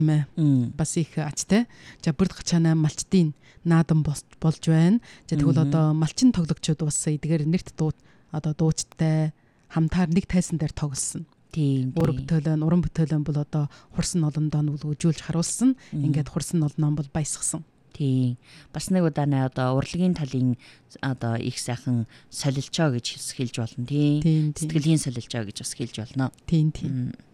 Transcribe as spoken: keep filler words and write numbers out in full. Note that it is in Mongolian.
бас их ачтай. За бүрд гачаана малчдын наадан болж байна. За тэгвэл одоо малчин тоглогчид бас эдгээр нэгт дуу одоо дуучтай хамтаар нэг тайсан дээр тоглосон. Тийм. Уур бүтээлэн, уран бүтээлэн бол одоо хурсан олондоо нь үзүүлж харуулсан. Ингээд хурсан олноо бол баясгсан. Тийм. Бас нэг удаа нэ одоо урлагийн талын одоо их сайхан солилчоо гэж хэлж болно тийм. Сэтгэлийн солилчоо гэж бас хэлж болно. Тийм тийм.